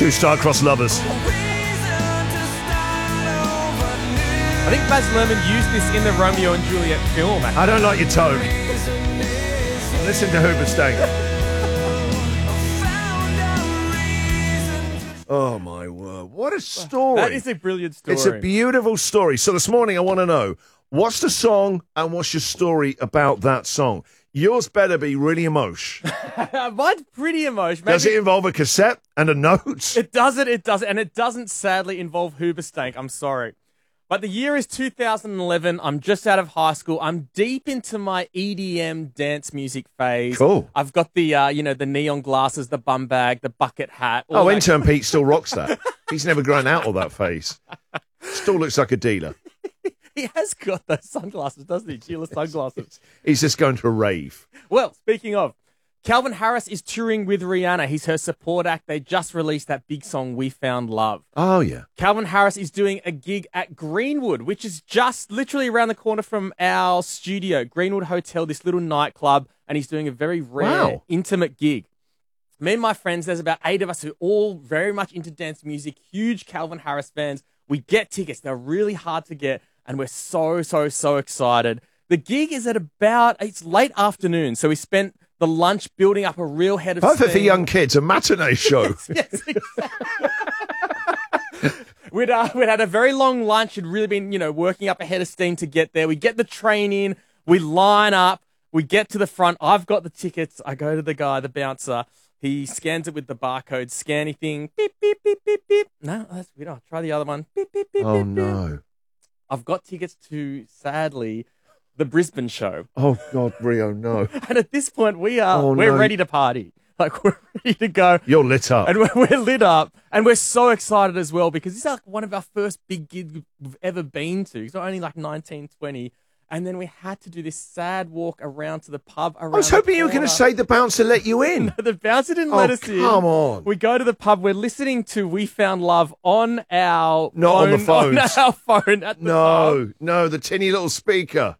Two star-crossed lovers. I think Baz Luhrmann used this in the Romeo and Juliet film. I don't like your tone. Listen to Hoobastank. Oh, my word. What a story. That is a brilliant story. It's a beautiful story. So this morning I want to know, what's the song and what's your story about that song? Yours better be really emotional. Mine's pretty emotional. Does it involve a cassette and a note? It doesn't. And it doesn't sadly involve Hoobastank. I'm sorry. But the year is 2011. I'm just out of high school. I'm deep into my EDM dance music phase. Cool. I've got the, the neon glasses, the bum bag, the bucket hat. Oh, intern Pete still rocks that. He's never grown out of that phase. Still looks like a dealer. He has got those sunglasses, doesn't he? Sheila sunglasses. He's just going to a rave. Well, speaking of, Calvin Harris is touring with Rihanna. He's her support act. They just released that big song, We Found Love. Oh, yeah. Calvin Harris is doing a gig at Greenwood, which is just literally around the corner from our studio. Greenwood Hotel, this little nightclub, and he's doing a very rare, intimate gig. Me and my friends, there's about 8 of us who are all very much into dance music, huge Calvin Harris fans. We get tickets. They're really hard to get, and we're so excited. The gig is it's late afternoon, so we spent the lunch building up a real head of steam. Perfect for young kids, a matinee show. Yes, exactly. We'd had a very long lunch. Had really been, working up a head of steam to get there. We get the train in. We line up. We get to the front. I've got the tickets. I go to the guy, the bouncer. He scans it with the barcode scanny thing. Beep, beep, beep, beep, beep. No, that's weird. I'll try the other one. Beep, beep, beep, Oh, beep, no. beep. I've got tickets to, sadly, the Brisbane show. Oh, God, Rio, no. And at this point, we're ready to party. Like, we're ready to go. You're lit up. And we're lit up. And we're so excited as well because this is like one of our first big gigs we've ever been to. It's only like 19, 20. And then we had to do this sad walk around to the pub around I was hoping you were going to say the bouncer let you in. No, the bouncer didn't let us in. Come on. We go to the pub. We're listening to We Found Love on our Not phone. on the phones. On our phone at the pub. No, the tinny little speaker.